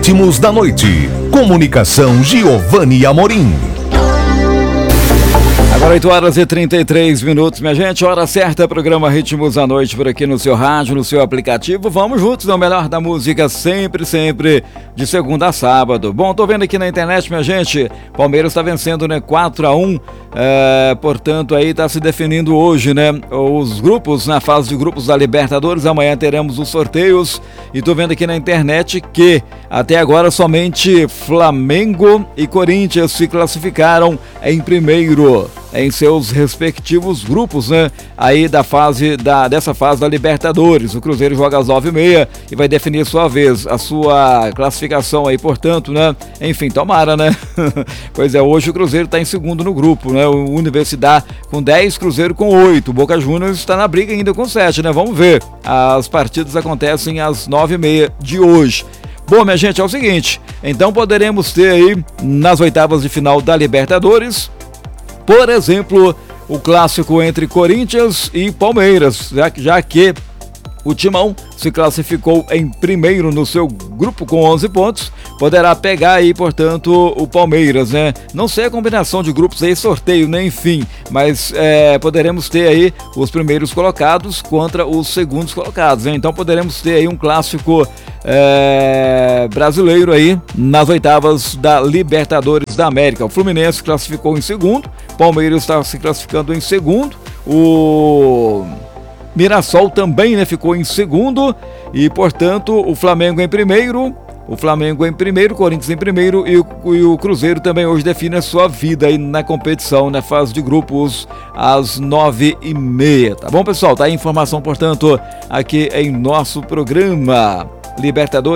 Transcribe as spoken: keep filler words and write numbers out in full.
Ritmos da Noite. Comunicação Giovanni Amorim. Agora oito horas e trinta e três minutos, minha gente, hora certa, programa Ritmos da Noite por aqui no seu rádio, no seu aplicativo. Vamos juntos no melhor da música, sempre, sempre, de segunda a sábado. Bom, tô vendo aqui na internet, minha gente, Palmeiras tá vencendo, né, quatro a um, é, portanto, aí tá se definindo hoje, né, os grupos, na fase de grupos da Libertadores. Amanhã teremos os sorteios e tô vendo aqui na internet que até agora somente Flamengo e Corinthians se classificaram em primeiro em seus respectivos grupos, né? Aí da fase da, dessa fase da Libertadores. O Cruzeiro joga às nove e meia e vai definir sua vez, a sua classificação aí, portanto, né? Enfim, tomara, né? Pois é, hoje o Cruzeiro está em segundo no grupo, né? O Universidade com dez, Cruzeiro com oito. O Boca Juniors está na briga ainda com sete, né? Vamos ver. As partidas acontecem às nove e meia de hoje. Bom, minha gente, é o seguinte, então poderemos ter aí nas oitavas de final da Libertadores, por exemplo, o clássico entre Corinthians e Palmeiras, já que, já que o Timão se classificou em primeiro no seu grupo com onze pontos, poderá pegar aí, portanto, o Palmeiras, né? Não sei a combinação de grupos aí, sorteio, né? Enfim, mas é, poderemos ter aí os primeiros colocados contra os segundos colocados, né? Então poderemos ter aí um clássico é, brasileiro aí nas oitavas da Libertadores da América. O Fluminense classificou em segundo, Palmeiras está se classificando em segundo, o Mirassol também, né, ficou em segundo e, portanto, o Flamengo em primeiro, o Flamengo em primeiro, Corinthians em primeiro e o, e o Cruzeiro também hoje define a sua vida aí na competição, na fase de grupos, às nove e meia, tá bom, pessoal? Tá aí a informação, portanto, aqui em nosso programa Libertadores.